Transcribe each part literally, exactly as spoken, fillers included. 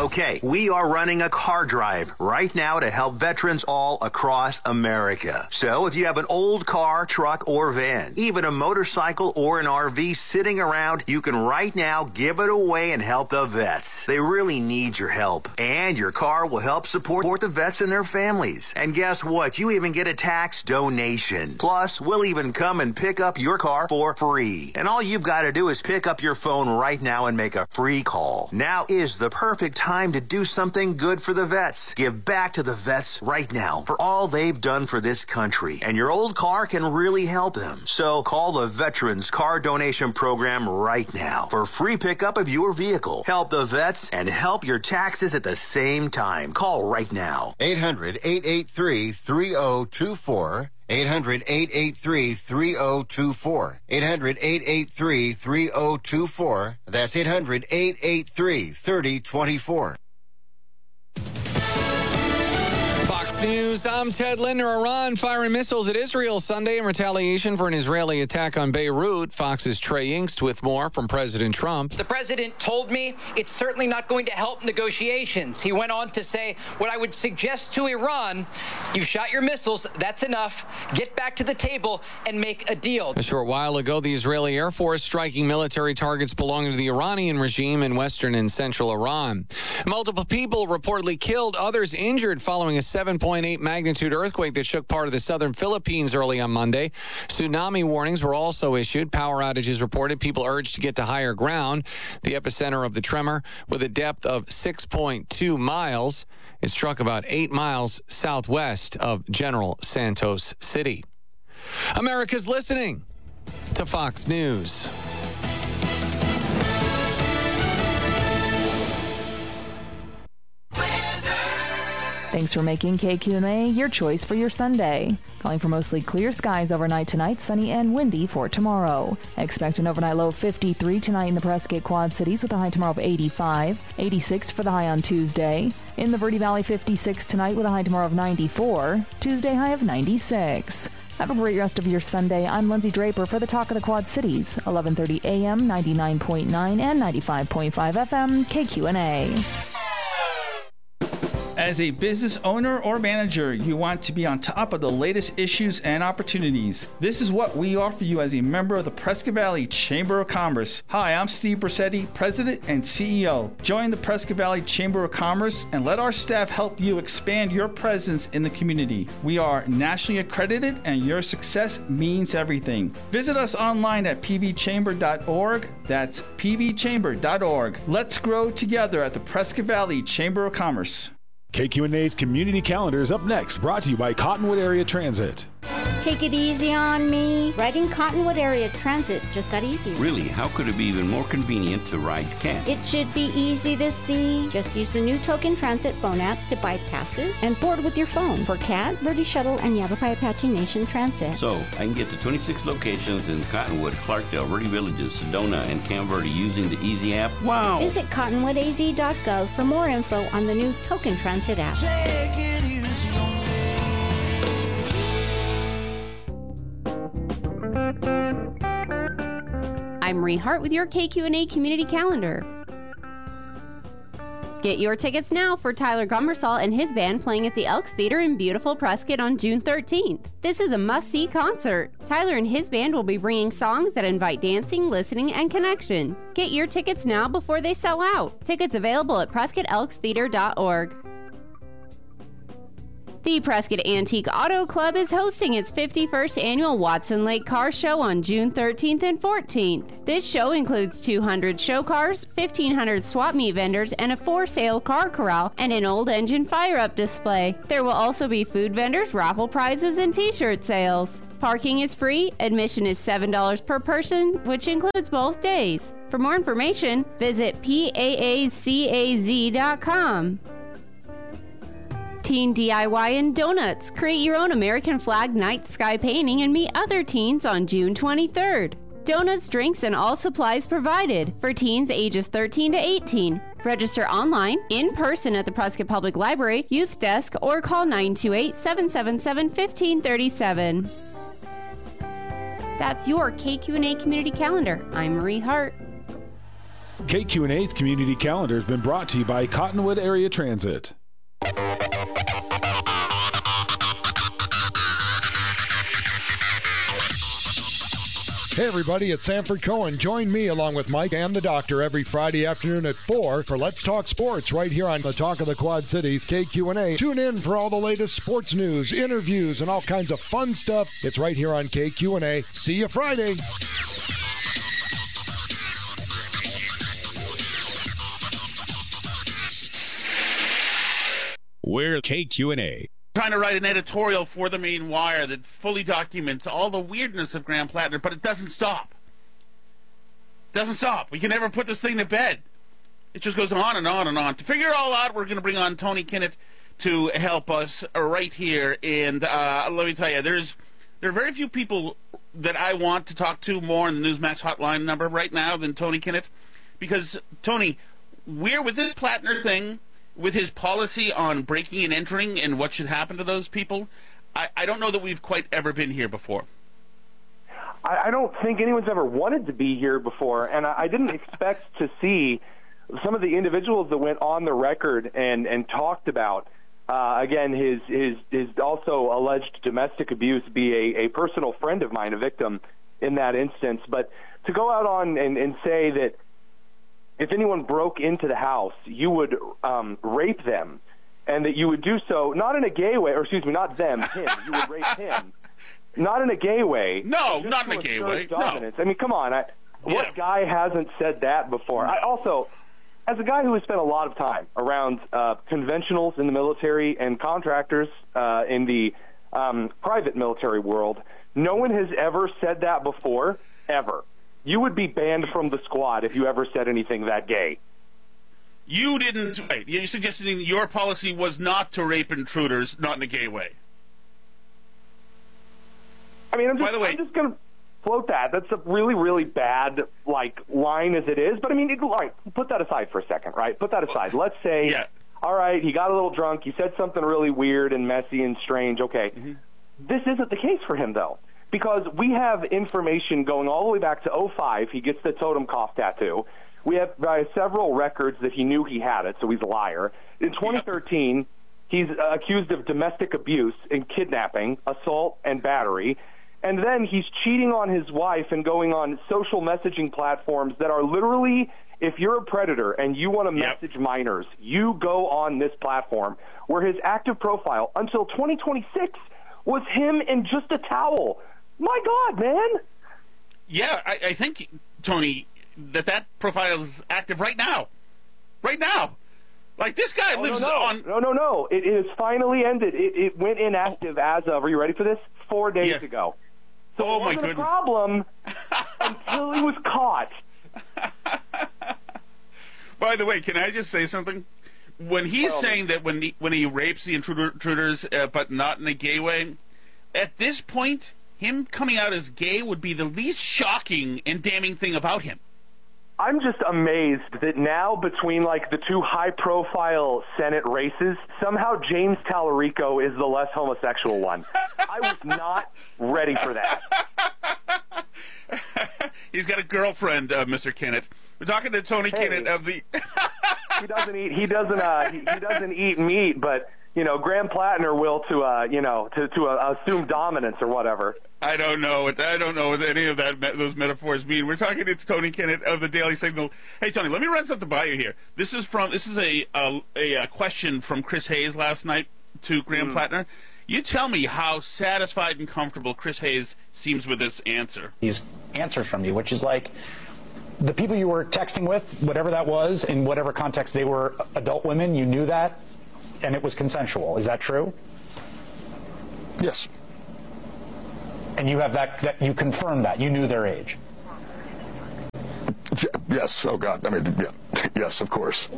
Okay, we are running a car drive right now to help veterans all across America. So if you have an old car, truck, or van, even a motorcycle or an R V sitting around, you can right now give it away and help the vets. They really need your help. And your car will help support the vets and their families. And guess what? You even get a tax donation. Plus, we'll even come and pick up your car for free. And all you've got to do is pick up your phone right now and make a free call. Now is the perfect time to do something good for the vets. Give back to the vets right now for all they've done for this country. And your old car can really help them. So call the Veterans Car Donation Program right now for free pickup of your vehicle. Help the vets and help your taxes at the same time. Call right now. eight hundred, eight eight three, three oh two four. eight hundred, eight eight three, three oh two four. eight hundred, eight eight three, three oh two four. That's eight hundred, eight eight three, three oh two four. Fox News, I'm Ted Linder. Iran firing missiles at Israel Sunday in retaliation for an Israeli attack on Beirut. Fox's Trey Yingst with more from President Trump. The president told me it's certainly not going to help negotiations. He went on to say, what I would suggest to Iran, you shot your missiles, that's enough. Get back to the table and make a deal. A short while ago, the Israeli Air Force striking military targets belonging to the Iranian regime in western and central Iran. Multiple people reportedly killed, others injured following a seven point eight magnitude earthquake that shook part of the southern Philippines early on Monday. Tsunami warnings were also issued. Power outages reported. People urged to get to higher ground. The epicenter of the tremor, with a depth of six point two miles, it struck about eight miles southwest of General Santos City. America's listening to Fox News. Thanks for making K Q N A your choice for your Sunday. Calling for mostly clear skies overnight tonight, sunny and windy for tomorrow. Expect an overnight low of fifty-three tonight in the Prescott Quad Cities with a high tomorrow of eighty-five. eighty-six for the high on Tuesday. In the Verde Valley, fifty-six tonight with a high tomorrow of ninety-four. Tuesday high of ninety-six. Have a great rest of your Sunday. I'm Lindsay Draper for the Talk of the Quad Cities. eleven thirty a m, ninety-nine point nine and ninety-five point five F M, K Q N A. As a business owner or manager, you want to be on top of the latest issues and opportunities. This is what we offer you as a member of the Prescott Valley Chamber of Commerce. Hi, I'm Steve Brissetti, President and C E O. Join the Prescott Valley Chamber of Commerce and let our staff help you expand your presence in the community. We are nationally accredited and your success means everything. Visit us online at p v chamber dot org. That's p v chamber dot org. Let's grow together at the Prescott Valley Chamber of Commerce. K Q N A's Community Calendar is up next, brought to you by Cottonwood Area Transit. Take it easy on me. Riding Cottonwood Area Transit just got easier. Really? How could it be even more convenient to ride C A T? It should be easy to see. Just use the new Token Transit phone app to buy passes and board with your phone for C A T, Verde Shuttle, and Yavapai Apache Nation Transit. So, I can get to twenty-six locations in Cottonwood, Clarkdale, Verde Villages, Sedona, and Camp Verde using the Easy app? Wow! Visit cottonwood a z dot gov for more info on the new Token Transit app. Take it easy on me. I'm Marie Hart with your K Q N A Community Calendar. Get your tickets now for Tyler Gummersall and his band playing at the Elks Theater in beautiful Prescott on June thirteenth. This is a must-see concert. Tyler and his band will be bringing songs that invite dancing, listening, and connection. Get your tickets now before they sell out. Tickets available at prescott elks theater dot org. The Prescott Antique Auto Club is hosting its fifty-first annual Watson Lake Car Show on June thirteenth and fourteenth. This show includes two hundred show cars, fifteen hundred swap meet vendors, and a for-sale car corral and an old engine fire-up display. There will also be food vendors, raffle prizes, and t-shirt sales. Parking is free. Admission is seven dollars per person, which includes both days. For more information, visit P A A C A Z dot com. Teen D I Y and Donuts. Create your own American flag night sky painting and meet other teens on June twenty-third. Donuts, drinks, and all supplies provided for teens ages thirteen to eighteen. Register online, in person at the Prescott Public Library, Youth Desk, or call nine two eight, seven seven seven, one five three seven. That's your K Q N A Community Calendar. I'm Marie Hart. K Q and A's community calendar has been brought to you by Cottonwood Area Transit. Hey everybody, it's Sanford Cohen. Join me along with Mike and the Doctor every Friday afternoon at four for Let's Talk Sports right here on the Talk of the Quad Cities, K Q and A. Tune in for all the latest sports news, interviews, and all kinds of fun stuff. It's right here on K Q and A. See you Friday. We're K Q and A. Trying to write an editorial for the Main Wire that fully documents all the weirdness of Graham Plattner, but it doesn't stop. It doesn't stop. We can never put this thing to bed. It just goes on and on and on. To figure it all out, we're going to bring on Tony Kinnett to help us right here. And uh, let me tell you, there's there are very few people that I want to talk to more on the Newsmax hotline number right now than Tony Kinnett. Because, Tony, we're with this Plattner thing, with his policy on breaking and entering and what should happen to those people, I, I don't know that we've quite ever been here before. I, I don't think anyone's ever wanted to be here before, and I, I didn't expect to see some of the individuals that went on the record and, and talked about, uh, again, his, his, his also alleged domestic abuse be a, a personal friend of mine, a victim in that instance. But to go out on and, and say that if anyone broke into the house, you would um, rape them, and that you would do so not in a gay way, or excuse me, not them, him. You would rape him, not in a gay way. No, not in a gay way. Dominance. No. I mean, come on. I, Yeah. What guy hasn't said that before? I also, as a guy who has spent a lot of time around uh, conventionals in the military and contractors uh, in the um, private military world, no one has ever said that before, ever. You would be banned from the squad if you ever said anything that gay. You didn't. Wait, you're suggesting your policy was not to rape intruders, not in a gay way. I mean, I'm just, By the way, I'm just going to float that. That's a really, really bad like line as it is. But I mean, it, all right, put that aside for a second, right? Put that aside. Let's say, yeah. all right, he got a little drunk. He said something really weird and messy and strange. Okay, mm-hmm. This isn't the case for him, though. Because we have information going all the way back to oh five. He gets the totem cough tattoo. We have uh, several records that he knew he had it, so he's a liar. In twenty thirteen, he's uh, accused of domestic abuse and kidnapping, assault, and battery. And then he's cheating on his wife and going on social messaging platforms that are literally, if you're a predator and you want to yep. message minors, you go on this platform, where his active profile until twenty twenty-six was him in just a towel. My God, man. Yeah, I, I think, Tony, that that profile is active right now. Right now. Like, this guy oh, lives no, no. on... No, no, no. It is finally ended. It, it went inactive oh. as of, are you ready for this? Four days yeah. ago. So oh, it wasn't my goodness. a problem until he was caught. By the way, can I just say something? When he's well, saying that when he, when he rapes the intruder, intruders, uh, but not in a gay way, at this point, him coming out as gay would be the least shocking and damning thing about him. I'm just amazed that now, between like the two high-profile Senate races, somehow James Tallarico is the less homosexual one. I was not ready for that. He's got a girlfriend, uh, Mister Kinnett. We're talking to Tony hey, Kinnett of the. he doesn't eat. He doesn't. Uh, he, he doesn't eat meat, but you know, Graham Plattner will to uh, you know to to uh, assume dominance or whatever. I don't know what I don't know what any of that those metaphors mean. We're talking to Tony Kinnett of the Daily Signal. Hey, Tony, let me run something by you here. This is from this is a a, a question from Chris Hayes last night to Graham mm. Plattner. You tell me how satisfied and comfortable Chris Hayes seems with this answer. These answers from you, which is like the people you were texting with, whatever that was, in whatever context they were adult women, you knew that, and it was consensual. Is that true? Yes. And you have that, that you confirm that. You knew their age. Yes. Oh, God. I mean, yeah. Yes, of course.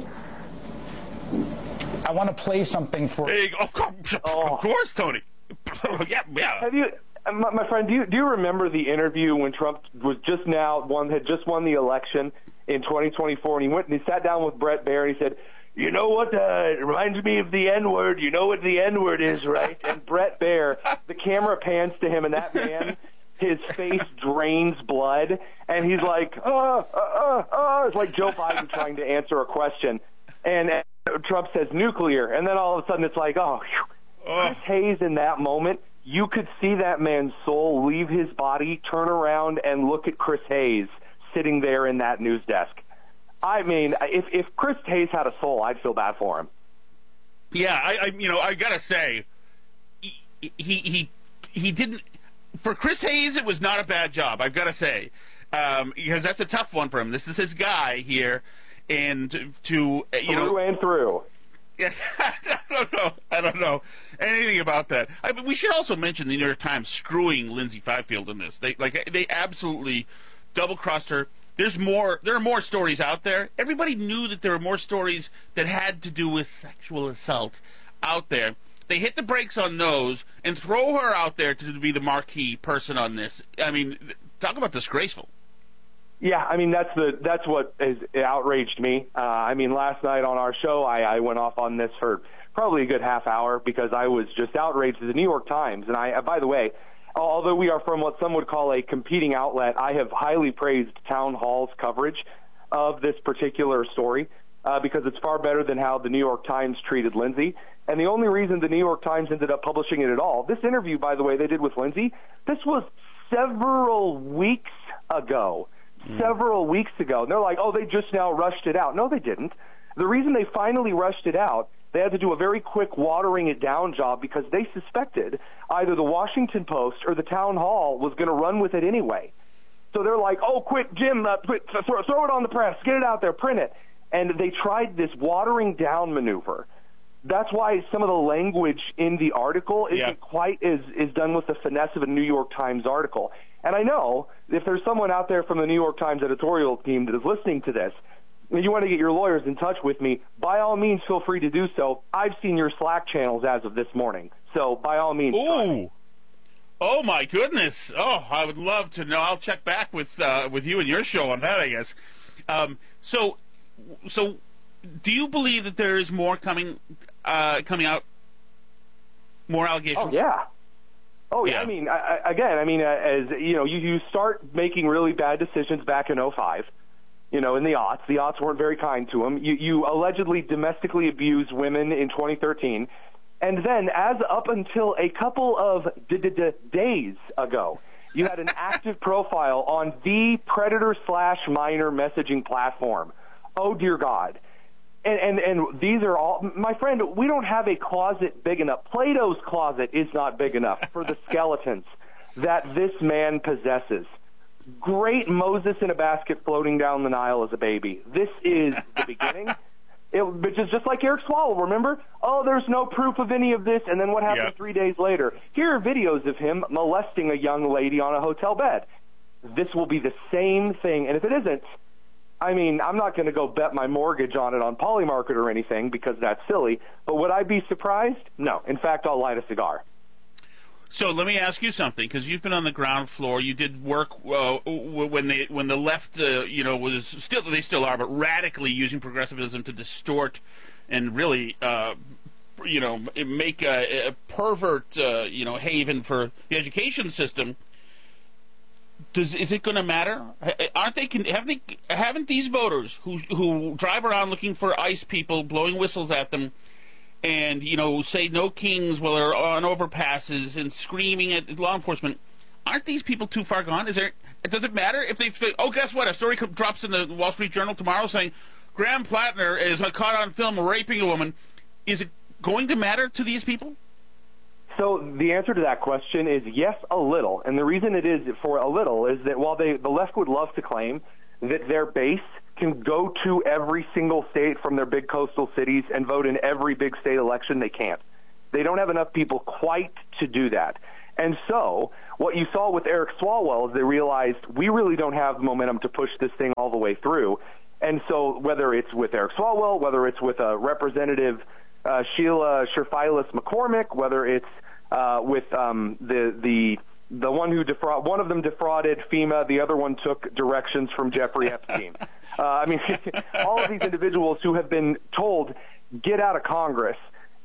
I want to play something for... Hey, of course, oh. of course, Tony. yeah, yeah. Have you... My, my friend, do you do you remember the interview when Trump was just now won had just won the election in twenty twenty-four, and he went and he sat down with Brett Baer and he said, "You know what? Uh, it reminds me of the N word. You know what the N word is, right?" And Brett Baer, the camera pans to him, and that man His face drains blood, and he's like, uh, uh, uh, uh. It's like Joe Biden trying to answer a question. And, and Trump says nuclear, and then all of a sudden it's like, oh, whew. Chris Hayes in that moment, you could see that man's soul leave his body, turn around, and look at Chris Hayes sitting there in that news desk. I mean, if if Chris Hayes had a soul, I'd feel bad for him. Yeah, I, I you know, I gotta say, he, he he he didn't. For Chris Hayes, it was not a bad job. I've got to say, um, because that's a tough one for him. This is his guy here, and to, to you know, through and through. Yeah, I don't know. I don't know anything about that. I mean, we should also mention the New York Times screwing Lindsay Fifield in this. They like they absolutely double crossed her. There's more. There are more stories out there. Everybody knew that there were more stories that had to do with sexual assault out there. They hit the brakes on those and throw her out there to be the marquee person on this. I mean, talk about disgraceful. Yeah, I mean, that's the that's what has outraged me. Uh, I mean, last night on our show, I, I went off on this for probably a good half hour because I was just outraged at the New York Times. And I, by the way, although we are from what some would call a competing outlet, I have highly praised Town Hall's coverage of this particular story uh, because it's far better than how the New York Times treated Lindsay. And the only reason the New York Times ended up publishing it at all, this interview, by the way, they did with Lindsay, this was several weeks ago. Several weeks ago. And they're like, oh, they just now rushed it out. No, they didn't. The reason they finally rushed it out, they had to do a very quick watering it down job because they suspected either the Washington Post or the Town Hall was going to run with it anyway. So they're like, oh, quick, Jim, uh, quick, throw, throw it on the press, get it out there, print it. And they tried this watering down maneuver. That's why some of the language in the article isn't yeah. quite as is done with the finesse of a New York Times article. And I know if there's someone out there from the New York Times editorial team that is listening to this, and you want to get your lawyers in touch with me, by all means, feel free to do so. I've seen your Slack channels as of this morning. So by all means. Ooh. Oh, my goodness. Oh, I would love to know. I'll check back with uh, with you and your show on that, I guess. Um, so, so do you believe that there is more coming uh, coming out, more allegations? Oh, yeah. Oh, yeah. yeah. I mean, I, again, I mean, uh, as you know, you, you start making really bad decisions back in oh five, you know, in the aughts. The aughts weren't very kind to him. You, you allegedly domestically abused women in twenty thirteen. And then, as up until a couple of d- d- d- days ago, you had an active profile on the predator slash minor messaging platform. Oh, dear God. And, and and these are all, my friend, we don't have a closet big enough. Plato's closet is not big enough for the skeletons that this man possesses. Great Moses in a basket floating down the Nile as a baby. This is the beginning. It, which is just like Eric Swalwell, remember? Oh, there's no proof of any of this, and then what happened yep. three days later? Here are videos of him molesting a young lady on a hotel bed. This will be the same thing, and if it isn't, I mean, I'm not going to go bet my mortgage on it on Polymarket or anything because that's silly, but would I be surprised? No. In fact, I'll light a cigar. So let me ask you something, because you've been on the ground floor. You did work uh, when they when the left, uh, you know, was still they still are, but radically using progressivism to distort and really, uh, you know, make a, a pervert, uh, you know, haven for the education system. Does is it going to matter? Aren't they? Haven't they? Haven't these voters who who drive around looking for ICE people, blowing whistles at them, and you know say no kings while they're on overpasses and screaming at law enforcement? Aren't these people too far gone? Is there? Does it matter if they? Oh, guess what? A story drops in the Wall Street Journal tomorrow saying Graham Plattner is caught on film raping a woman. Is it going to matter to these people? So the answer to that question is yes, a little. And the reason it is for a little is that while they, the left would love to claim that their base can go to every single state from their big coastal cities and vote in every big state election, they can't. They don't have enough people quite to do that. And so what you saw with Eric Swalwell is they realized we really don't have the momentum to push this thing all the way through. And so whether it's with Eric Swalwell, whether it's with a representative uh, Sheila Sherfilis McCormick, whether it's Uh, with um, the the the one who defraud one of them defrauded FEMA, the other one took directions from Jeffrey Epstein. uh, I mean, all of these individuals who have been told get out of Congress.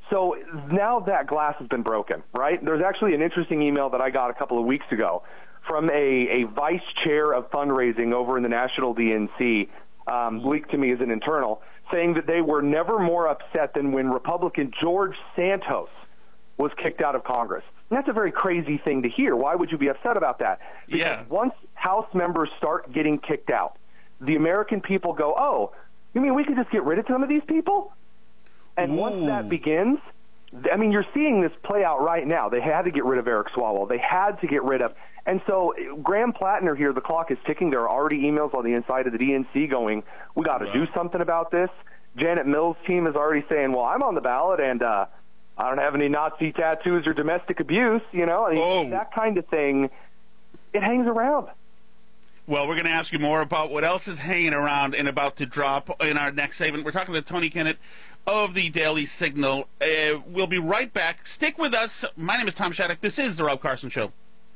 So now that glass has been broken, right? There's actually an interesting email that I got a couple of weeks ago from a, a vice chair of fundraising over in the National D N C, um, leaked to me as an internal, saying that they were never more upset than when Republican George Santos was kicked out of Congress. And that's a very crazy thing to hear. Why would you be upset about that? Because yeah. once House members start getting kicked out, the American people go, oh, you mean we could just get rid of some of these people? And Ooh. once that begins, I mean, you're seeing this play out right now. They had to get rid of Eric Swalwell. They had to get rid of. And so Graham Plattner here, the clock is ticking. There are already emails on the inside of the D N C going, we got to right. do something about this. Janet Mills' team is already saying, well, I'm on the ballot, and uh, I don't have any Nazi tattoos or domestic abuse. You know, I mean, oh. that kind of thing, it hangs around. Well, we're going to ask you more about what else is hanging around and about to drop in our next segment. We're talking to Tony Kennett of the Daily Signal. Uh, we'll be right back. Stick with us. My name is Tom Shattuck. This is The Rob Carson Show.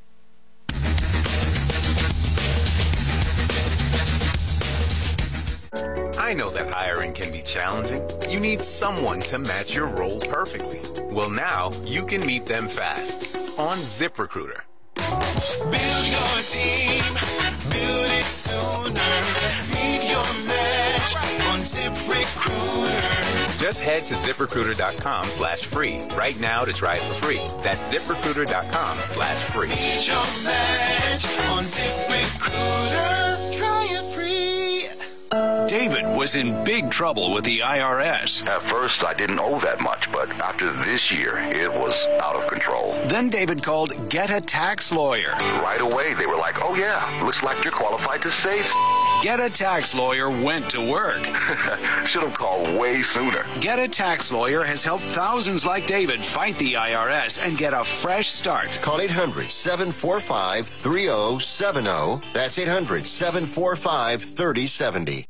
I know that hiring can be challenging. You need someone to match your role perfectly. Well, now you can meet them fast on ZipRecruiter. Build your team, build it sooner. Meet your match on ZipRecruiter. Just head to ZipRecruiter.com slash free right now to try it for free. That's ZipRecruiter.com slash free. Meet your match on ZipRecruiter. Try it free. David was in big trouble with the I R S. At first, I didn't owe that much, but after this year, it was out of control. Then David called Get a Tax Lawyer. Right away, they were like, oh yeah, looks like you're qualified to save. Get a Tax Lawyer went to work. Should have called way sooner. Get a Tax Lawyer has helped thousands like David fight the I R S and get a fresh start. Call eight hundred, seven four five, three zero seven zero. That's eight hundred, seven four five, three zero seven zero.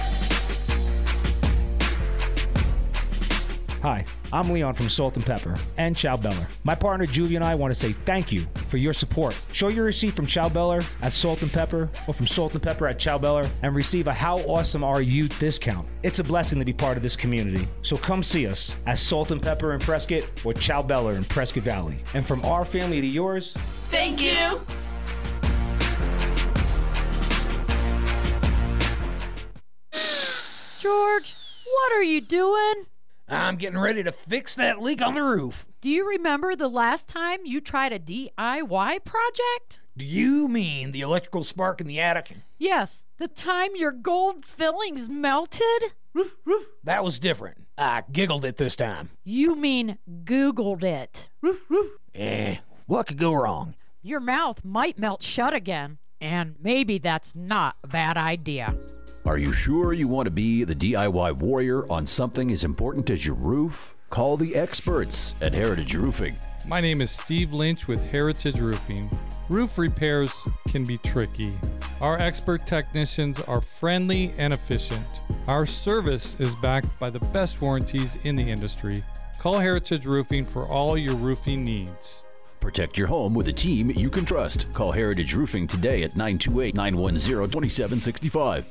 Hi, I'm Leon from Salt and Pepper and Chow Beller. My partner Julie and I want to say thank you for your support. Show your receipt from Chow Beller at Salt and Pepper or from Salt and Pepper at Chow Beller and receive a How Awesome Are You discount. It's a blessing to be part of this community. So come see us at Salt and Pepper in Prescott or Chow Beller in Prescott Valley. And from our family to yours, thank you. George, what are you doing? I'm getting ready to fix that leak on the roof. Do you remember the last time you tried a D I Y project? Do you mean the electrical spark in the attic? Yes, the time your gold fillings melted? Roof, roof. That was different. I giggled it this time. You mean Googled it. Roof, roof. Eh, what could go wrong? Your mouth might melt shut again, and maybe that's not a bad idea. Are you sure you want to be the D I Y warrior on something as important as your roof? Call the experts at Heritage Roofing. My name is Steve Lynch with Heritage Roofing. Roof repairs can be tricky. Our expert technicians are friendly and efficient. Our service is backed by the best warranties in the industry. Call Heritage Roofing for all your roofing needs. Protect your home with a team you can trust. Call Heritage Roofing today at nine two eight, nine one zero, two seven six five.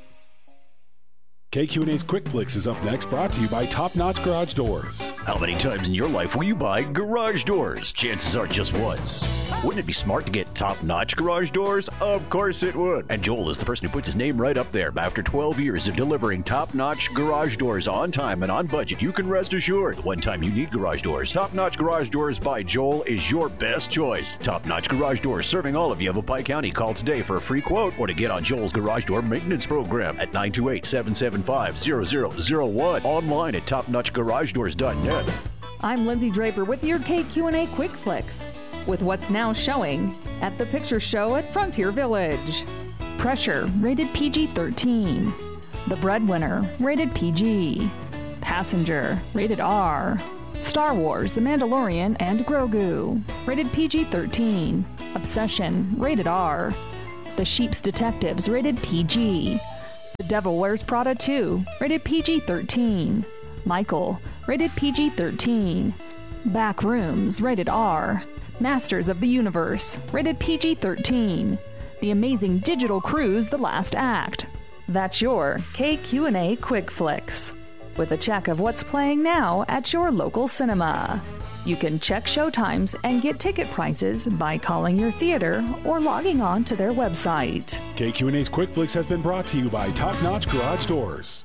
K Q and A's Quick Flicks is up next, brought to you by Top Notch Garage Doors. How many times in your life will you buy garage doors? Chances are just once. Wouldn't it be smart to get top-notch garage doors? Of course it would. And Joel is the person who puts his name right up there. After twelve years of delivering top-notch garage doors on time and on budget, you can rest assured the one time you need garage doors, Top-Notch Garage Doors by Joel is your best choice. Top-Notch Garage Doors serving all of Yavapai County. Call today for a free quote or to get on Joel's garage door maintenance program at nine two eight, seven seven five, zero zero zero one. Online at top notch garage doors dot net. I'm Lindsay Draper with your K Q and A Quick Flicks, with what's now showing at the Picture Show at Frontier Village. Pressure, rated P G thirteen. The Breadwinner, rated P G. Passenger, rated R. Star Wars, The Mandalorian and Grogu, rated P G thirteen. Obsession, rated R. The Sheep's Detectives, rated P G. The Devil Wears Prada two, rated P G thirteen. Michael, rated P G thirteen. Back Rooms, rated R. Masters of the Universe, rated P G thirteen. The Amazing Digital Cruise, The Last Act. That's your K Q and A Quick Flicks. with a check of what's playing now at your local cinema. You can check showtimes and get ticket prices by calling your theater or logging on to their website. K Q N A's Quick Flicks has been brought to you by Top Notch Garage Doors.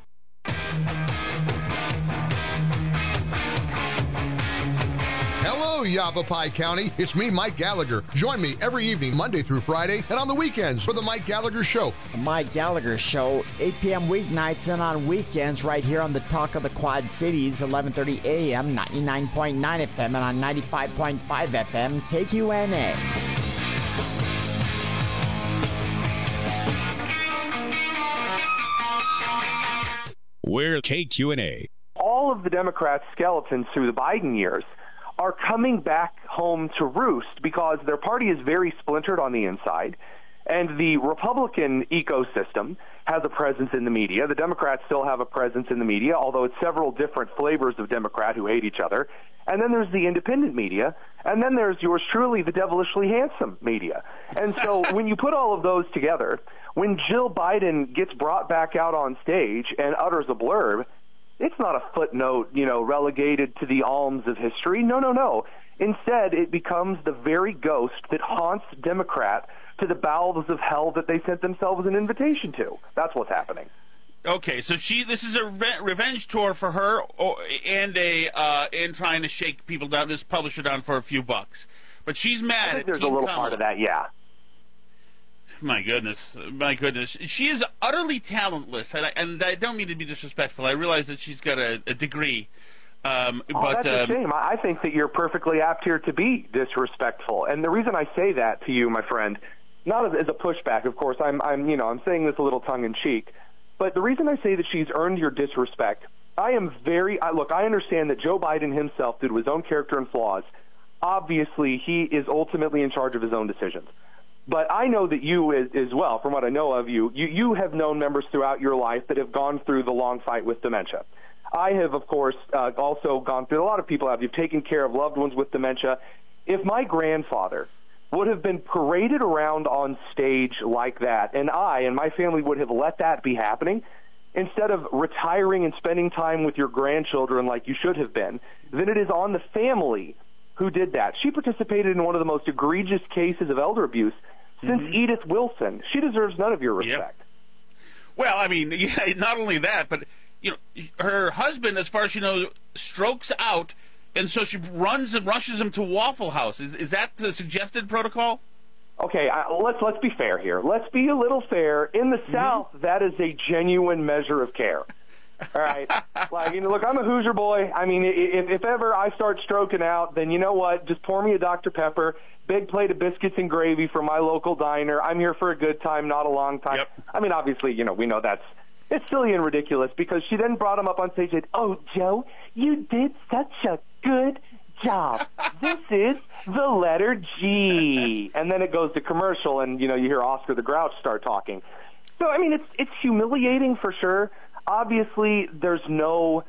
Hello, Yavapai County. It's me, Mike Gallagher. Join me every evening, Monday through Friday, and on the weekends for the Mike Gallagher Show. The Mike Gallagher Show, eight p.m. weeknights and on weekends right here on the Talk of the Quad Cities, eleven thirty a.m., ninety-nine point nine F M, and on ninety-five point five F M, K Q N A. We're K Q N A. All of the Democrats' skeletons through the Biden years are coming back home to roost because their party is very splintered on the inside, and the Republican ecosystem has a presence in the media. The Democrats still have a presence in the media, although it's several different flavors of Democrat who hate each other. And then there's the independent media, and then there's yours truly, the devilishly handsome media. And so when you put all of those together, when Jill Biden gets brought back out on stage and utters a blurb, it's not a footnote, you know, relegated to the alms of history. No, no, no. Instead, it becomes the very ghost that haunts Democrat to the bowels of hell that they sent themselves an invitation to. That's what's happening. Okay, so she this is a re- revenge tour for her, or, and a uh, and trying to shake people down, this publisher down for a few bucks. But she's mad. I think at there's Team a little Kamala. part of that, yeah. My goodness, my goodness. She is utterly talentless, and I, and I don't mean to be disrespectful. I realize that she's got a, a degree. Um, Oh, but that's um, a shame. I I think that you're perfectly apt here to be disrespectful. And the reason I say that to you, my friend, not as, as a pushback, of course, I'm, I'm, you know, I'm saying this a little tongue-in-cheek, but the reason I say that she's earned your disrespect, I am very, I, look, I understand that Joe Biden himself, due to his own character and flaws, obviously he is ultimately in charge of his own decisions. But I know that you as, as well, from what I know of you, you, you have known members throughout your life that have gone through the long fight with dementia. I have, of course, uh, also gone through, a lot of people have, you've taken care of loved ones with dementia. If my grandfather would have been paraded around on stage like that, and I and my family would have let that be happening, instead of retiring and spending time with your grandchildren like you should have been, then it is on the family who did that. She participated in one of the most egregious cases of elder abuse since Mhm. Edith Wilson. She deserves none of your respect. Yep. Well, I mean, yeah, not only that, but you know, her husband, as far as you know, strokes out, and so she runs and rushes him to Waffle House. Is is that the suggested protocol? Okay, I, let's let's be fair here. Let's be a little fair. In the South, that is a genuine measure of care. All right, like you know, look, I'm a Hoosier boy. I mean, if, if ever I start stroking out, then you know what? Just pour me a Doctor Pepper, big plate of biscuits and gravy from my local diner. I'm here for a good time, not a long time. Yep. I mean, obviously, you know, we know that's it's silly and ridiculous because she then brought him up on stage and said, "Oh, Joe, you did such a good job. This is the letter G." And then it goes to commercial, and you know, you hear Oscar the Grouch start talking. So, I mean, it's it's humiliating for sure. Obviously, there's no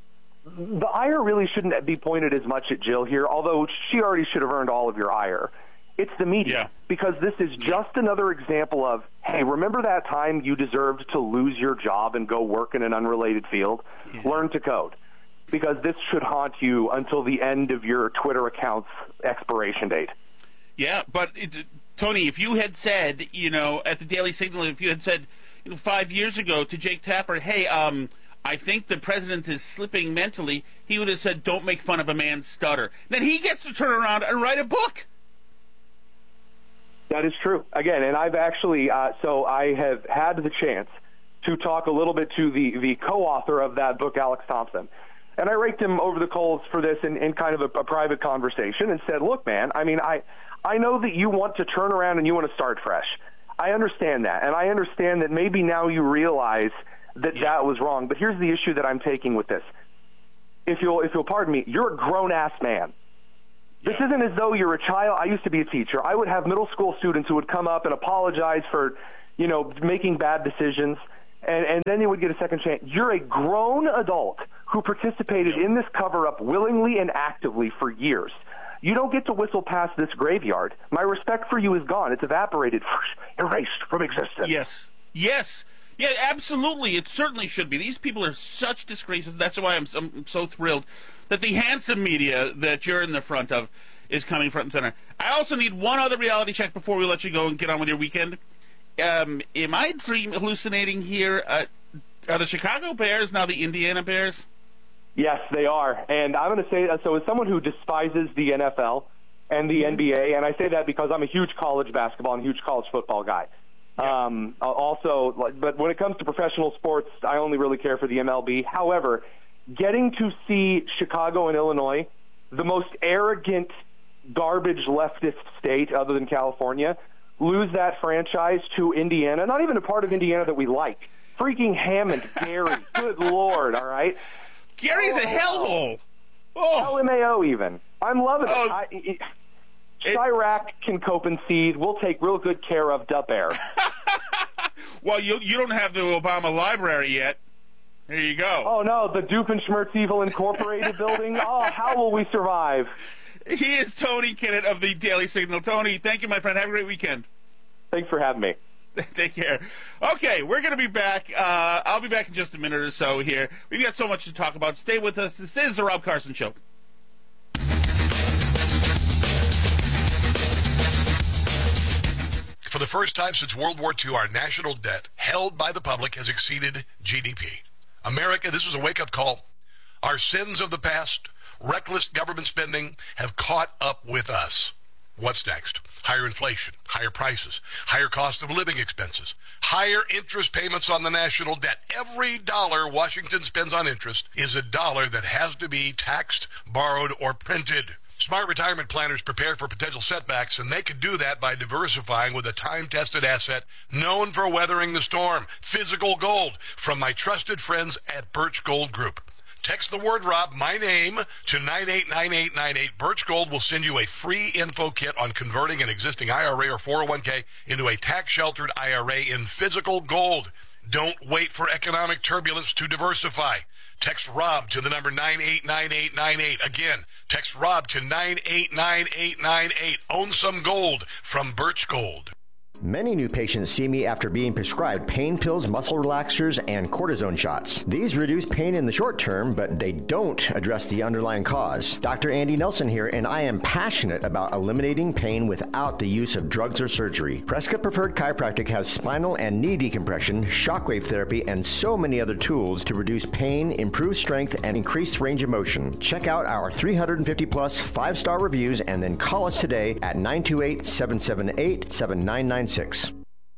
– the ire really shouldn't be pointed as much at Jill here, although she already should have earned all of your ire. It's the media, Yeah. because this is just another example of, hey, remember that time you deserved to lose your job and go work in an unrelated field? Learn to code, because this should haunt you until the end of your Twitter account's expiration date. Yeah, but it, Tony, if you had said, you know, at the Daily Signal, if you had said, you know, five years ago to Jake Tapper, hey, um, I think the president is slipping mentally, he would have said, don't make fun of a man's stutter. Then he gets to turn around and write a book. That is true. Again, and I've actually, uh, so I have had the chance to talk a little bit to the, the co-author of that book, Alex Thompson. And I raked him over the coals for this in, in kind of a, a private conversation and said, look, man, I mean, I, I know that you want to turn around and you want to start fresh. I understand that. And I understand that maybe now you realize that yeah. that was wrong. But here's the issue that I'm taking with this. If you'll, if you'll pardon me, you're a grown-ass man. This yeah. isn't as though you're a child. I used to be a teacher. I would have middle school students who would come up and apologize for, you know, making bad decisions, and, and then they would get a second chance. You're a grown adult who participated yeah. in this cover-up willingly and actively for years. You don't get to whistle past this graveyard. My respect for you is gone. It's evaporated, erased from existence. Yes. Yes. Yeah, absolutely. It certainly should be. These people are such disgraces. That's why I'm so, I'm so thrilled that the handsome media that you're in the front of is coming front and center. I also need one other reality check before we let you go and get on with your weekend. Um, am I dream hallucinating here? Uh, are the Chicago Bears now the Indiana Bears? Yes, they are. And I'm going to say that. So as someone who despises the N F L and the N B A, and I say that because I'm a huge college basketball and huge college football guy. Um, also, but when it comes to professional sports, I only really care for the M L B. However, getting to see Chicago and Illinois, the most arrogant, garbage leftist state other than California, lose that franchise to Indiana, not even a part of Indiana that we like. Freaking Hammond, Gary, good Lord, all right? Gary's oh, a hellhole. Oh. L M A O even. I'm loving it. Oh. I, it Chirac can cope and seed. We'll take real good care of Da Bear. Well, you you don't have the Obama Library yet. There you go. Oh, no, the Doofenshmirtz Incorporated building. Oh, how will we survive? He is Tony Kinnett of the Daily Signal. Tony, thank you, my friend. Have a great weekend. Thanks for having me. Take care. Okay, we're going to be back. Uh, I'll be back in just a minute or so here. We've got so much to talk about. Stay with us. This is The Rob Carson Show. For the first time since World War Two, our national debt held by the public has exceeded G D P. America, this is a wake-up call. Our sins of the past, reckless government spending, have caught up with us. What's next? Higher inflation, higher prices, higher cost of living expenses, higher interest payments on the national debt. Every dollar Washington spends on interest is a dollar that has to be taxed, borrowed, or printed. Smart retirement planners prepare for potential setbacks, and they can do that by diversifying with a time-tested asset known for weathering the storm, physical gold, from my trusted friends at Birch Gold Group. Text the word Rob, my name, to nine eight nine eight nine eight. Birch Gold will send you a free info kit on converting an existing I R A or four oh one k into a tax-sheltered I R A in physical gold. Don't wait for economic turbulence to diversify. Text Rob to the number nine eight nine eight nine eight. Again, text Rob to nine eight nine eight nine eight. Own some gold from Birch Gold. Many new patients see me after being prescribed pain pills, muscle relaxers, and cortisone shots. These reduce pain in the short term, but they don't address the underlying cause. Doctor Andy Nelson here, and I am passionate about eliminating pain without the use of drugs or surgery. Prescott Preferred Chiropractic has spinal and knee decompression, shockwave therapy, and so many other tools to reduce pain, improve strength, and increase range of motion. Check out our three hundred fifty plus five-star reviews and then call us today at nine two eight, seven seven eight, seven nine nine six.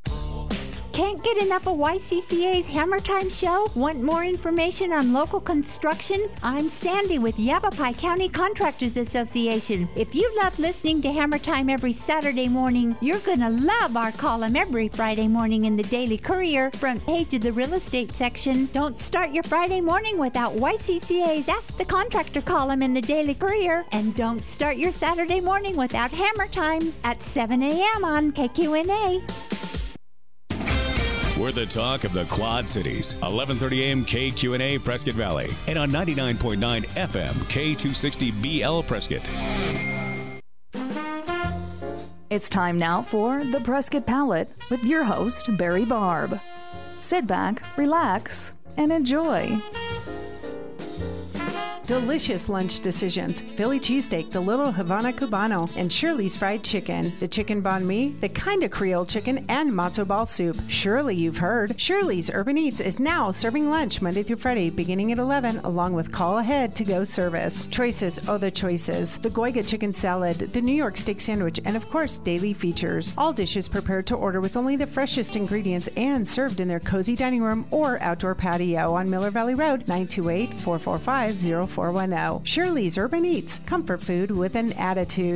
Can't get enough of Y C C A's Hammer Time show? Want more information on local construction? I'm Sandy with Yavapai County Contractors Association. If you love listening to Hammer Time every Saturday morning, you're gonna love our column every Friday morning in the Daily Courier, front page of the real estate section. Don't start your Friday morning without Y C C A's Ask the Contractor column in the Daily Courier, and don't start your Saturday morning without Hammer Time at seven a.m. on K Q N A. We're the talk of the Quad Cities. eleven thirty a.m. K Q N A Prescott Valley. And on ninety-nine point nine F M K two sixty B L Prescott. It's time now for The Prescott Palette with your host, Barry Barb. Sit back, relax, and enjoy. Delicious lunch decisions. Philly cheesesteak, the Little Havana Cubano, and Shirley's Fried Chicken. The chicken banh mi, the kind of Creole chicken, and matzo ball soup. Surely you've heard. Shirley's Urban Eats is now serving lunch Monday through Friday beginning at eleven, along with call ahead to go service. Choices, oh the choices. The Goiga chicken salad, the New York steak sandwich, and of course daily features. All dishes prepared to order with only the freshest ingredients and served in their cozy dining room or outdoor patio on Miller Valley Road, nine two eight, four four five, zero four one zero. Shirley's Urban Eats, comfort food with an attitude.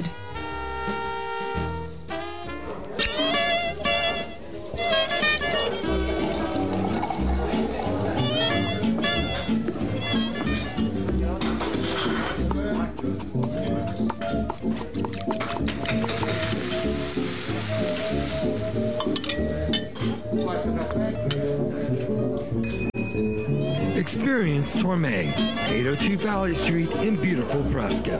Experience Torme, eight oh two Valley Street in beautiful Prescott.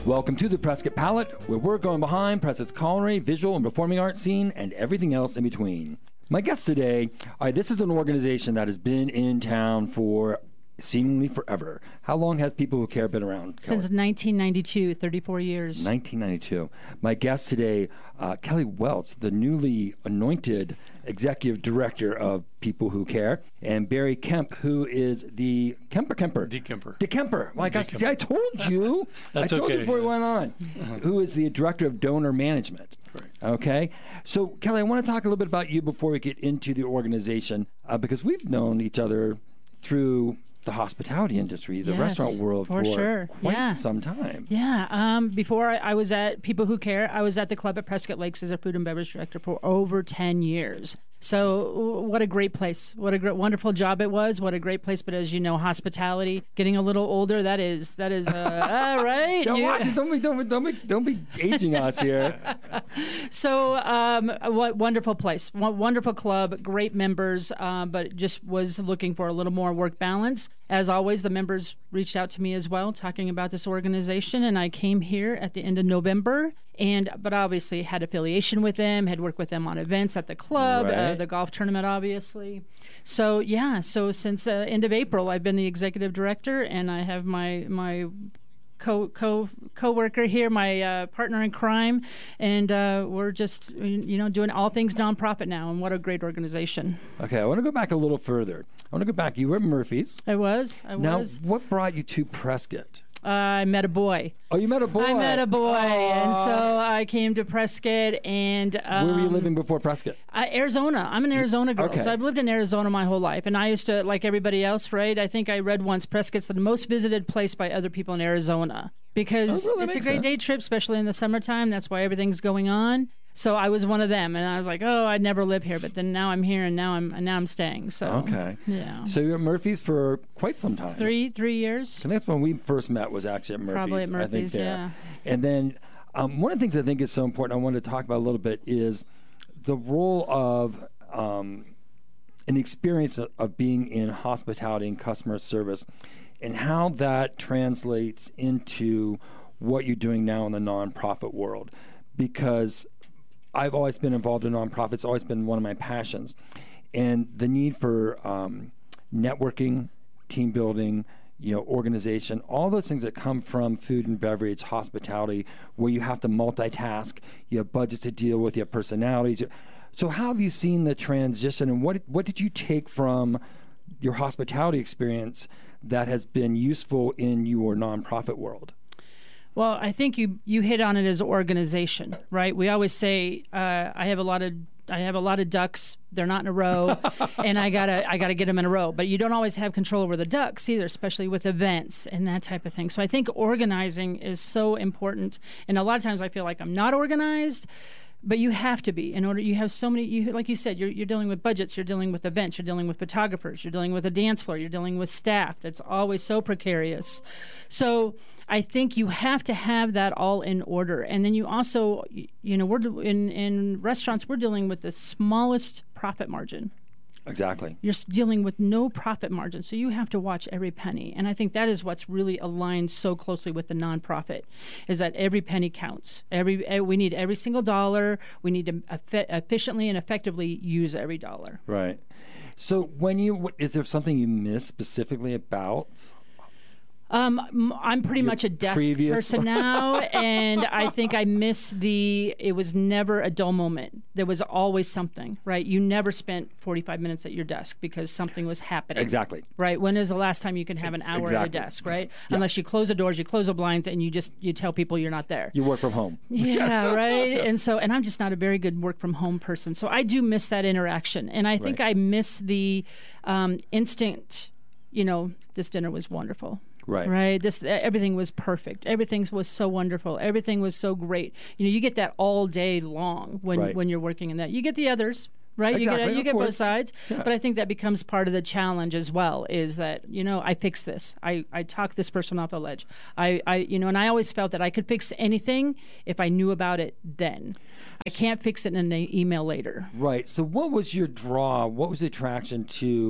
Welcome to the Prescott Palette, where we're going behind Prescott's culinary, visual, and performing arts scene, and everything else in between. My guest today, all right, this is an organization that has been in town for seemingly forever. How long has People Who Care been around? Since Kelly? nineteen ninety-two, thirty-four years. nineteen ninety-two. My guest today, uh, Kelly Welch, the newly anointed executive director of People Who Care, and Barry Kemp, who is the Kemper Kemper. DeKemper. DeKemper. My gosh, see, I told you. That's I told okay. you before we went on. Who is the director of donor management. Okay. So, Kelly, I want to talk a little bit about you before we get into the organization, uh, because we've known each other through the hospitality industry, the Yes, restaurant world for for sure. quite Yeah. some time. Yeah. Um, before I, I was at People Who Care, I was at the club at Prescott Lakes as a food and beverage director for over ten years. So w- what a great place. What a great, wonderful job it was. What a great place. But as you know, hospitality, getting a little older, that is, that is, uh, all right. Don't You- watch it. Don't be, don't be, don't be, don't be aging us here. So, um, what wonderful place, w- wonderful club, great members, uh, but just was looking for a little more work balance. As always, the members reached out to me as well, talking about this organization, and I came here at the end of November. And but obviously had affiliation with them, had worked with them on events at the club, uh, Right. the golf tournament, obviously. So yeah, so since uh, end of April, I've been the executive director, and I have my my. Co co co-worker here, my uh, partner in crime, and uh, we're just you know doing all things nonprofit now. And what a great organization! Okay, I want to go back a little further. I want to go back. You were at Murphy's. I was. I now, was. what brought you to Prescott? Uh, I met a boy. Oh, you met a boy. I met a boy, and Aw. so I came to Prescott. And um, Where were you living before Prescott? Uh, Arizona. I'm an Arizona girl, Okay. so I've lived in Arizona my whole life. And I used to, like everybody else, right? I think I read once Prescott's the most visited place by other people in Arizona because Oh, well, that it's a makes great sense. day trip, especially in the summertime. That's why everything's going on. So I was one of them, and I was like, "Oh, I'd never live here," but then now I'm here, and now I'm and now I'm staying. So Okay. yeah, So you were at Murphy's for quite some time. three three years. And that's when we first met was actually at Murphy's. Probably at I think Murphy's, there. yeah. And then um, one of the things I think is so important I wanted to talk about a little bit is the role of um, and the experience of, of being in hospitality and customer service and how that translates into what you're doing now in the nonprofit world. Because I've always been involved in nonprofits. It's always been one of my passions. And the need for um, networking, team building, you know, organization, all those things that come from food and beverage, hospitality, where you have to multitask, you have budgets to deal with, you have personalities. So how have you seen the transition, and what what did you take from your hospitality experience that has been useful in your nonprofit world? Well, I think you you hit on it as an organization, right? We always say uh, I have a lot of I have a lot of ducks. They're not in a row, and I gotta I gotta get them in a row. But you don't always have control over the ducks either, especially with events and that type of thing. So I think organizing is so important. And a lot of times I feel like I'm not organized. But you have to be in order. You have so many. You like you said, you're you're dealing with budgets. You're dealing with events. You're dealing with photographers. You're dealing with a dance floor. You're dealing with staff. That's always so precarious. So I think you have to have that all in order. And then you also, you know, we're in in restaurants. We're dealing with the smallest profit margin. Exactly. You're s- dealing with no profit margin, so you have to watch every penny. And I think that is what's really aligned so closely with the nonprofit, is that every penny counts. Every eh, we need every single dollar. We need to effe- efficiently and effectively use every dollar. Right. So when you, is there something you miss specifically about? Um, m- I'm pretty much a desk previous- person now, and I think I miss the. It was never a dull moment. There was always something, right? You never spent forty-five minutes at your desk because something was happening. Exactly. Right. When is the last time you can have an hour at Exactly. a desk, right? Yeah. Unless you close the doors, you close the blinds, and you just you tell people you're not there. You work from home. Yeah, right. And so, and I'm just not a very good work from home person. So I do miss that interaction. And I think Right. I miss the um, instant, you know, this dinner was wonderful. Right. Right. This everything was perfect. Everything was so wonderful. Everything was so great. You know, you get that all day long when Right. when you're working in that. You get the others. Right, Exactly, you get of you get both course. sides, Yeah. but I think that becomes part of the challenge as well. Is that you know I fix this, I, I talk this person off a ledge, I, I you know, and I always felt that I could fix anything if I knew about it then. I can't fix it in an e- email later. Right. So what was your draw? What was the attraction to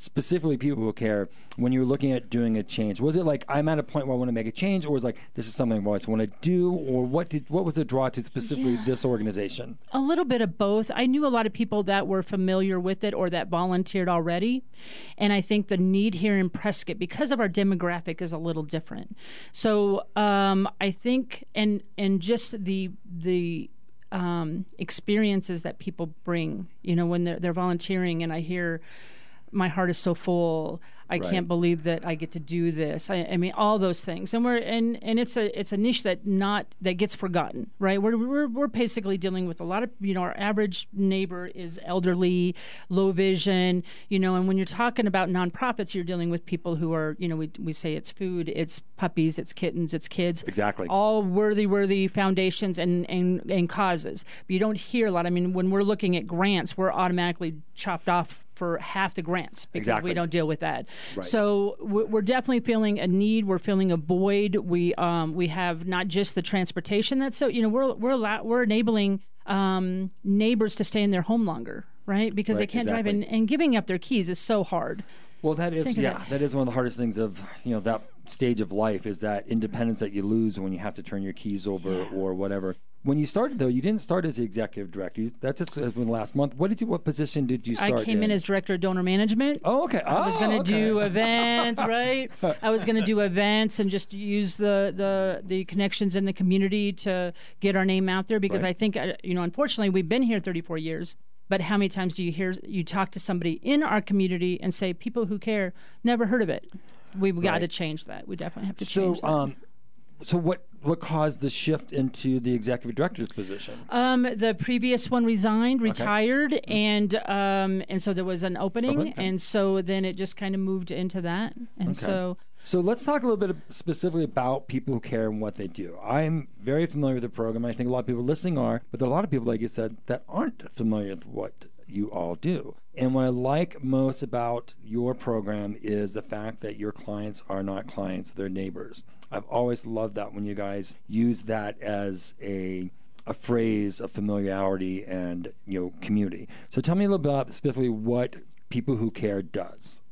specifically people who care, when you were looking at doing a change? Was it like, I'm at a point where I want to make a change, or was it like, this is something I always want to do, or what did what was the draw to specifically Yeah. this organization? A little bit of both. I knew a lot of people that were familiar with it or that volunteered already. And I think the need here in Prescott, because of our demographic, is a little different. So um, I think, and and just the the um, experiences that people bring, you know, when they're, they're volunteering, and I hear, my heart is so full. I Right. can't believe that I get to do this. I, I mean, all those things, and we're and, and it's a it's a niche that not that gets forgotten, right? We're, we're we're basically dealing with a lot of, you know, our average neighbor is elderly, low vision, you know, and when you're talking about nonprofits, you're dealing with people who are, you know, we we say it's food, it's puppies, it's kittens, it's kids, exactly, all worthy worthy foundations and and and causes. But you don't hear a lot. I mean, when we're looking at grants, we're automatically chopped off for half the grants because Exactly. we don't deal with that. Right. So we- we're definitely feeling a need. We're feeling a void. We um, we have not just the transportation. That's so you know we're we're allow- we're enabling um, neighbors to stay in their home longer, right? Because they Right, can't drive, exactly. and, and giving up their keys is so hard. Well, that is Think of yeah, that. that is one of the hardest things of you know that stage of life is that independence that you lose when you have to turn your keys over or whatever. When you started though, you didn't start as the executive director. You, that just has been last month. What did you? What position did you start? I came in as director of donor management. Oh, okay. I was Oh, going to okay. do events, right? I was going to do events and just use the, the the connections in the community to get our name out there because Right. I think uh, you know, unfortunately, we've been here thirty-four years. But how many times do you hear you talk to somebody in our community and say people who care never heard of it? We've got Right. to change that. We definitely have to So, change that. um, so what what caused the shift into the executive director's position? Um, the previous one resigned, Okay. retired, and um, and so there was an opening, Okay. and so then it just kind of moved into that, and Okay. so So let's talk a little bit specifically about people who care and what they do. I'm very familiar with the program. I think a lot of people listening are, but there are a lot of people, like you said, that aren't familiar with what you all do. And what I like most about your program is the fact that your clients are not clients, they're neighbors. I've always loved that when you guys use that as a a phrase of familiarity and you know community. So tell me a little bit about specifically what People Who Care does.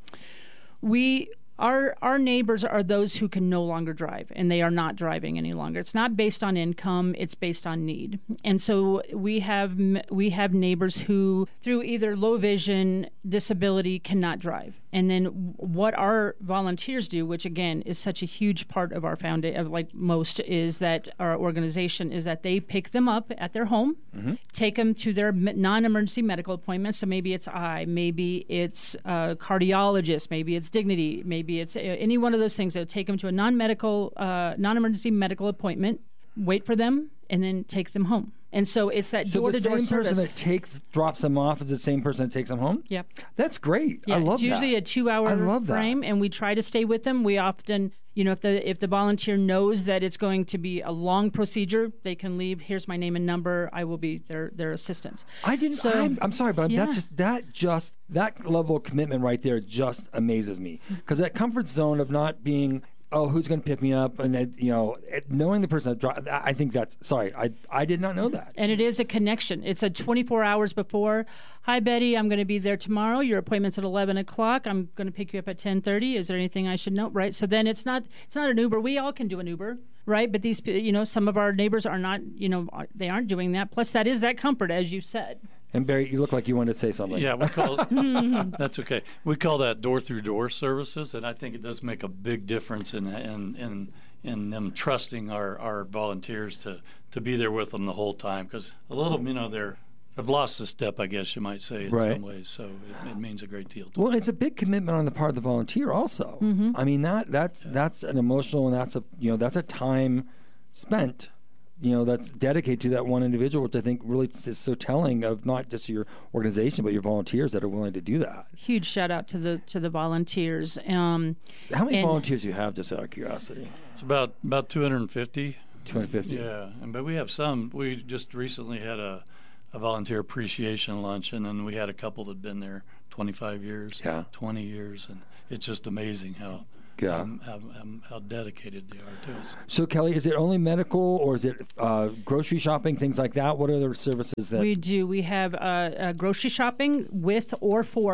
we our our neighbors are those who can no longer drive, and they are not driving any longer. It's not based on income; it's based on need. And so we have m- we have neighbors who, through either low vision, disability, cannot drive. And then what our volunteers do, which again is such a huge part of our foundation, of like most, is that our organization is that they pick them up at their home, Mm-hmm. take them to their me- non-emergency medical appointments. So maybe it's eye, maybe it's a cardiologist, maybe it's Dignity, maybe it's uh, any one of those things. They'll take them to a non-medical, uh, non-emergency medical appointment, wait for them, and then take them home. And so it's that So the door-to-door same service. person that takes drops them off is the same person that takes them home? Yep. That's great. Yeah, I love it's usually that. a two-hour I love that. frame, and we try to stay with them. We often, you know, if the if the volunteer knows that it's going to be a long procedure, they can leave. Here's my name and number. I will be their their assistant. I didn't. So, I'm, I'm sorry, but yeah. that just that just that level of commitment right there just amazes me. Because that comfort zone of not being, oh, who's going to pick me up, and that, you know, it- knowing the person that drives. I think that's sorry. I I did not know that. And it is a connection. It's a twenty-four hours before. Hi, Betty. I'm going to be there tomorrow. Your appointment's at eleven o'clock. I'm going to pick you up at ten thirty. Is there anything I should know? Right. So then it's not it's not an Uber. We all can do an Uber, right? But these, you know, some of our neighbors are not. You know, are- they aren't doing that. Plus, that is that comfort, as you said. And Barry, you look like you wanted to say something. Yeah, we call that's okay. We call that door-through-door services, and I think it does make a big difference in in in, in them trusting our, our volunteers to, to be there with them the whole time. Because a little, you know, they're have lost a step, I guess you might say, in Right. some ways. So it, it means a great deal. To Well, it's a big commitment on the part of the volunteer, also. Mm-hmm. I mean that that's that's an emotional and that's a you know that's a time spent. You know, that's dedicated to that one individual, which I think really is so telling of not just your organization, but your volunteers that are willing to do that. Huge shout out to the to the volunteers. Um, So how many and- volunteers do you have, just out of curiosity? It's about about two hundred fifty. two hundred fifty. Yeah, and but we have some. We just recently had a, a volunteer appreciation luncheon, and we had a couple that'd been there twenty-five years, Yeah. twenty years, and it's just amazing how Yeah. um, how, um, how dedicated they are to us. So, Kelly, is it only medical or is it uh, grocery shopping, things like that? What are the services that? We do. We have uh, uh, grocery shopping with or for.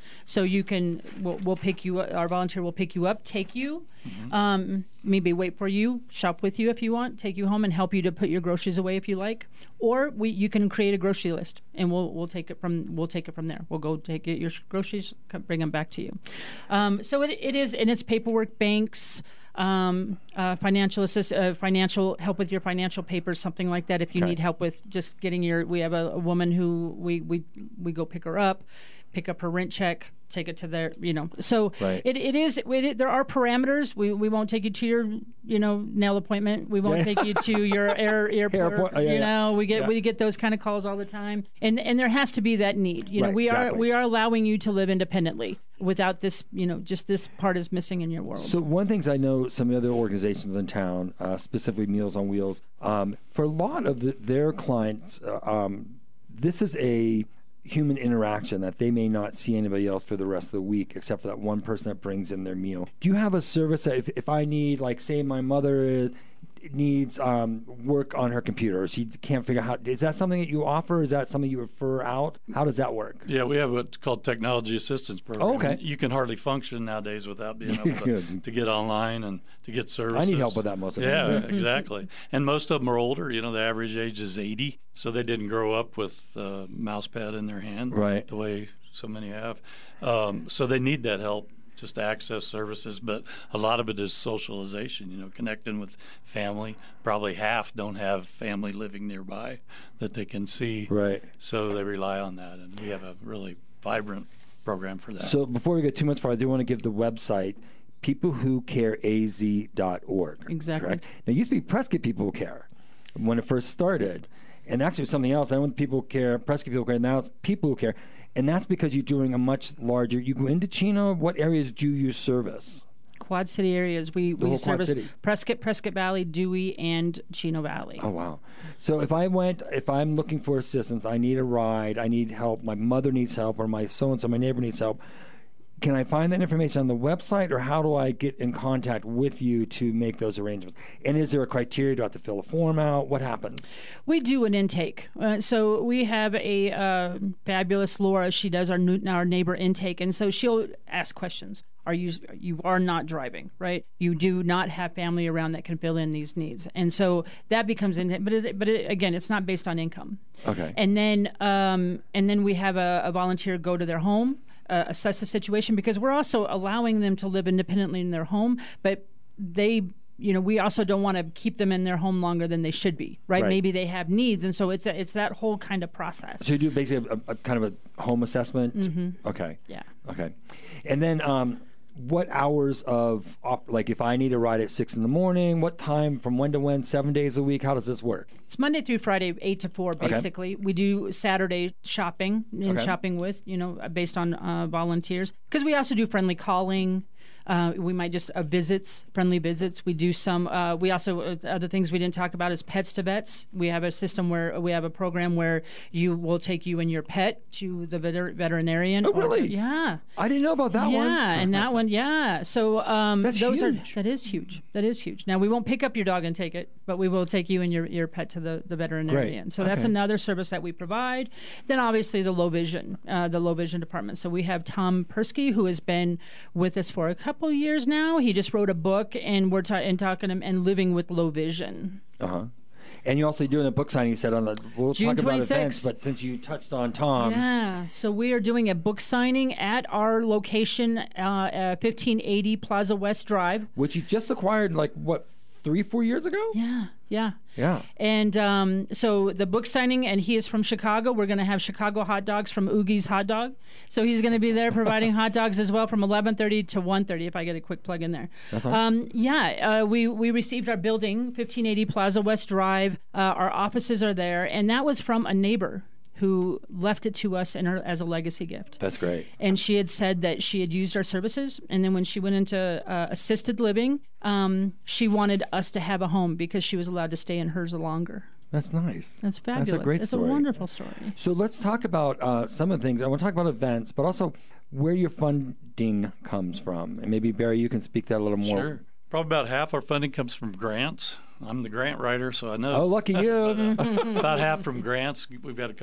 So you can, we'll, we'll pick you up, our volunteer will pick you up, take you, mm-hmm. um, maybe wait for you, shop with you if you want, take you home and help you to put your groceries away if you like. Or we, you can create a grocery list, and we'll we'll take it from we'll take it from there. We'll go take it, your groceries, bring them back to you. Um, so it it is, and it's paperwork, banks, um, uh, financial assist, uh, financial help with your financial papers, something like that. If you Okay. need help with just getting your, we have a, a woman who we, we we go pick her up, pick up her rent check, take it to their, you know. So Right. it it is. It, there are parameters. We we won't take you to your, you know, nail appointment. We won't Yeah. take you to your air airport. Airport, oh, yeah, you yeah. know, we get Yeah. we get those kind of calls all the time, and and there has to be that need. You know, Right, we exactly. are we are allowing you to live independently without this. You know, just this part is missing in your world. So one of the things I know some other organizations in town, uh, specifically Meals on Wheels, um, for a lot of the, their clients, uh, um, this is a human interaction that they may not see anybody else for the rest of the week except for that one person that brings in their meal. Do you have a service that if, if I need, like, say my mother needs um, work on her computer, she can't figure out how, is that something that you offer? Is that something you refer out? How does that work? Yeah, we have what's called technology assistance program. Oh, okay. You can hardly function nowadays without being able to, Good. to get online and to get services. I need help with that most of the yeah, time. Yeah, exactly. And most of them are older. You know, the average age is eighty, so they didn't grow up with a mouse pad in their hand Right. the way so many have. Um, so they need that help just to access services, but a lot of it is socialization, you know, connecting with family. Probably half don't have family living nearby that they can see. Right. So they rely on that, and we have a really vibrant program for that. So before we get too much further, I do want to give the website people who care a z dot org. Exactly. Correct? Now, it used to be Prescott People Who Care when it first started. And actually, it was something else. I don't want people who care, Prescott People Who Care. Now it's People Who Care. And that's because you're doing a much larger, you go into Chino, what areas do you service? Quad City areas, we, The we whole Quad service City. Prescott, Prescott Valley, Dewey, and Chino Valley. Oh, wow. So if I went, if I'm looking for assistance, I need a ride, I need help, my mother needs help, or my so-and-so, my neighbor needs help, can I find that information on the website, or how do I get in contact with you to make those arrangements? And is there a criteria? Do I have to fill a form out? What happens? We do an intake. Uh, so we have a uh, fabulous Laura. She does our new, our neighbor intake, and so she'll ask questions. Are you you are not driving, right? You do not have family around that can fill in these needs, and so that becomes in. But it, but it, again, it's not based on income. Okay. And then um, and then we have a, a volunteer go to their home. Uh, assess the situation, because we're also allowing them to live independently in their home, but they, you know, we also don't want to keep them in their home longer than they should be, right? Right. Maybe they have needs, and so it's a, it's that whole kind of process. So you do basically a, a kind of a home assessment? Mhm. Okay. Yeah. Okay. And then um, what hours of, op- like if I need a ride at six in the morning, what time, from when to when, seven days a week, how does this work? It's Monday through Friday, eight to four, Okay. basically. We do Saturday shopping and Okay. shopping with, you know, based on uh, volunteers. Because we also do friendly calling. Uh, we might just uh, visits, friendly visits. We do some. Uh, we also uh, other things we didn't talk about is pets to vets. We have a system where we have a program where you will take you and your pet to the veter- veterinarian. Oh, or to- really? yeah. I didn't know about that yeah, one. Yeah, and that one, yeah. So um, That's those huge. are that is huge. That is huge. Now we won't pick up your dog and take it, but we will take you and your, your pet to the, the veterinarian. So that's Okay. another service that we provide. Then obviously the low vision, uh, the low vision department. So we have Tom Persky, who has been with us for a couple years now. He just wrote a book, and we're ta- and talking him and living with low vision. Uh huh. And you're also doing a book signing. You said on the. We'll June talk about twenty-sixth. events, but since you touched on Tom, Yeah, so we are doing a book signing at our location, uh, uh, fifteen eighty Plaza West Drive. which you just acquired, like what, three, four years ago? Yeah, yeah. Yeah. And um, so the book signing, and he is from Chicago. We're going to have Chicago hot dogs from Oogie's Hot Dog. So he's going to be there providing hot dogs as well from eleven thirty to one thirty, if I get a quick plug in there. That's fine. Um, yeah, uh, we, we received our building, fifteen eighty Plaza West Drive. Uh, our offices are there, and that was from a neighbor who left it to us in her, as a legacy gift. That's great. And she had said that she had used our services, and then when she went into uh, assisted living, um, she wanted us to have a home because she was allowed to stay in hers longer. That's nice. That's fabulous. That's a great it's story. a wonderful story. So let's talk about uh, some of the things. I want to talk about events, but also where your funding comes from. And maybe, Barry, you can speak that a little more. Sure. Probably about half our funding comes from grants. I'm the grant writer, so I know. Oh, lucky you. About half from grants. We've got a